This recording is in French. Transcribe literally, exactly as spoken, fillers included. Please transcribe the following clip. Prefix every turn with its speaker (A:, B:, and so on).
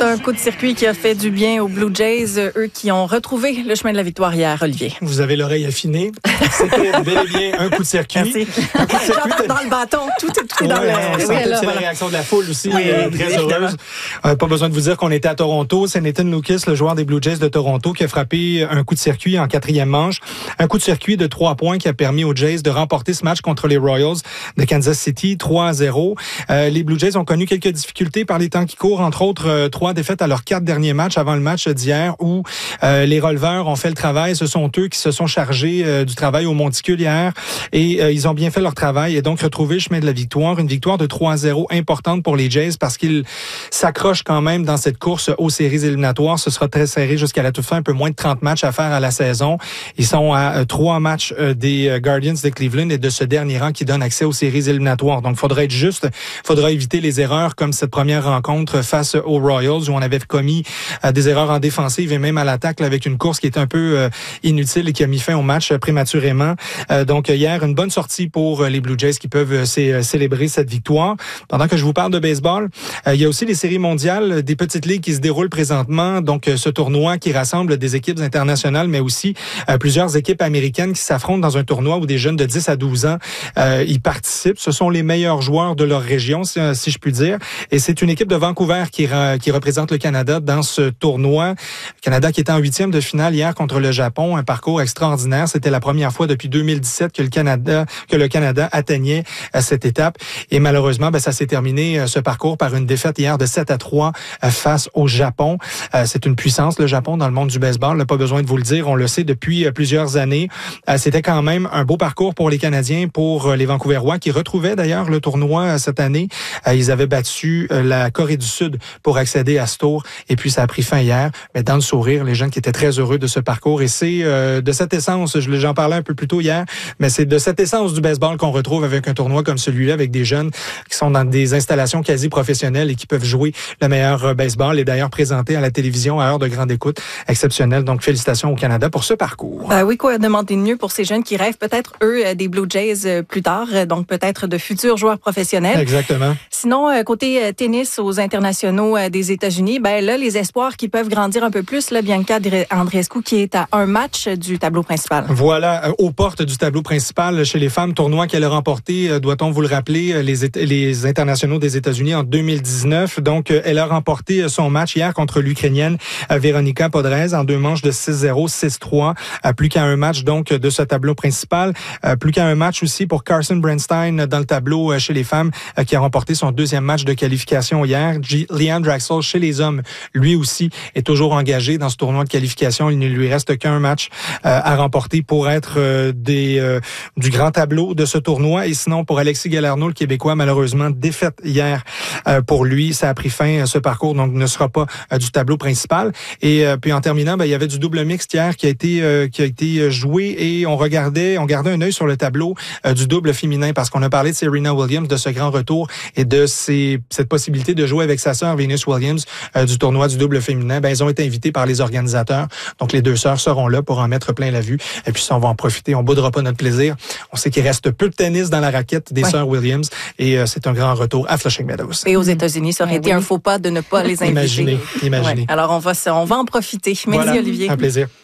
A: un coup de circuit qui a fait du bien aux Blue Jays, eux qui ont retrouvé le chemin de la victoire hier, Olivier.
B: Vous avez l'oreille affinée. C'était bel et bien un coup de circuit.
A: Merci.
B: Un coup de circuit
A: dans, dans le bâton, tout est, tout est dans
B: ouais,
A: le...
B: On
A: oui,
B: sentait
A: là,
B: c'est
A: voilà.
B: la réaction de la foule aussi,
A: Oui,
B: euh, très heureuse. Euh, pas besoin de vous dire qu'on était à Toronto. C'est Nathan Lukes, le joueur des Blue Jays de Toronto, qui a frappé un coup de circuit en quatrième manche. Un coup de circuit de trois points qui a permis aux Jays de remporter ce match contre les Royals de Kansas City, trois à zéro. Euh, les Blue Jays ont connu quelques difficultés par les temps qui courent, entre autres euh, trois défaites à leurs quatre derniers matchs avant le match d'hier où euh, les releveurs ont fait le travail. Ce sont eux qui se sont chargés euh, du travail au monticule hier et euh, ils ont bien fait leur travail et donc retrouvé le chemin de la victoire. Une victoire de trois à zéro importante pour les Jays parce qu'ils s'accrochent quand même dans cette course aux séries éliminatoires. Ce sera très serré jusqu'à la toute fin, un peu moins de trente matchs à faire à la saison. Ils sont à euh, trois matchs euh, des euh, Guardians de Cleveland et de ce dernier rang qui donne accès aux séries éliminatoires. Donc, il faudra être juste, il faudra éviter les erreurs comme cette première rencontre face aux Royals où on avait commis euh, des erreurs en défensive et même à l'attaque là, avec une course qui est un peu euh, inutile et qui a mis fin au match euh, prématurément. Euh, donc, hier, une bonne sortie pour euh, les Blue Jays qui peuvent euh, c- célébrer cette victoire. Pendant que je vous parle de baseball, euh, il y a aussi les séries mondiales des petites ligues qui se déroulent présentement. Donc, euh, ce tournoi qui rassemble des équipes internationales, mais aussi euh, plusieurs équipes américaines qui s'affrontent dans un tournoi où des jeunes de dix à douze ans euh, y participent. Ce sont les meilleurs joueurs de leur région, si, si je puis dire. Et c'est une équipe de Vancouver qui, qui représente le Canada dans ce tournoi. Le Canada qui était en huitième de finale hier contre le Japon. Un parcours extraordinaire. C'était la première fois depuis deux mille dix-sept que le Canada, que le Canada atteignait à cette étape. Et malheureusement, ben, ça s'est terminé, ce parcours, par une défaite hier de sept à trois face au Japon. C'est une puissance, le Japon, dans le monde du baseball. Là, pas besoin de vous le dire. On le sait depuis plusieurs années. C'était quand même un beau parcours pour les Canadiens, pour les Vancouverois qui retrouvaient d'ailleurs le tournoi cette année. Ils avaient battu la Corée du Sud pour accéder à ce tour et puis ça a pris fin hier. Mais dans le sourire, les jeunes qui étaient très heureux de ce parcours et c'est euh, de cette essence, j'en parlais un peu plus tôt hier, mais c'est de cette essence du baseball qu'on retrouve avec un tournoi comme celui-là, avec des jeunes qui sont dans des installations quasi professionnelles et qui peuvent jouer le meilleur baseball et d'ailleurs présenté à la télévision à heure de grande écoute. Exceptionnel. Donc félicitations au Canada pour ce parcours.
A: Ben oui, quoi demander de mieux pour ces jeunes qui rêvent peut-être, eux, des Blue Jays plus tard, donc peut-être de futurs joueurs professionnels.
B: Exactement.
A: Sinon, côté tennis aux internationaux des États-Unis, ben là, les espoirs qui peuvent grandir un peu plus, là, Bianca Andreescu qui est à un match du tableau principal.
B: Voilà, aux portes du tableau principal chez les femmes, tournoi qu'elle a remporté, doit-on vous le rappeler, les, les internationaux des États-Unis en deux mille dix-neuf. Donc, elle a remporté son match hier contre l'Ukrainienne Veronika Podrez en deux manches de six zéro, six trois. Plus qu'à un match donc de ce tableau principal. Plus qu'à un match aussi pour Carson Bernstein dans le tableau chez les femmes qui a remporté son deuxième match de qualification hier. Leanne Drexel chez les hommes, lui aussi, est toujours engagé dans ce tournoi de qualification. Il ne lui reste qu'un match euh, à remporter pour être euh, des euh, du grand tableau de ce tournoi. Et sinon, pour Alexis Galarneau, le Québécois, malheureusement, défaite hier euh, pour lui. Ça a pris fin, ce parcours, donc ne sera pas euh, du tableau principal. Et euh, puis en terminant, ben, il y avait du double mixte hier qui a été euh, qui a été joué et on regardait, on gardait un œil sur le tableau euh, du double féminin parce qu'on a parlé de Serena Williams, de ce grand retour et de ces, cette possibilité de jouer avec sa sœur Venus Williams euh, du tournoi du double féminin. Ben, ils ont été invités par les organisateurs. Donc, les deux sœurs seront là pour en mettre plein la vue. Et puis, ça, on va en profiter. On boudera pas notre plaisir. On sait qu'il reste peu de tennis dans la raquette des ouais. sœurs Williams. Et euh, c'est un grand retour à Flushing Meadows.
A: Et aux États-Unis, ça aurait été oui. un faux pas de ne pas les inviter.
B: Imaginez, imaginez.
A: Ouais. Alors, on va, on va en profiter. Merci,
B: voilà.
A: Olivier.
B: Un plaisir.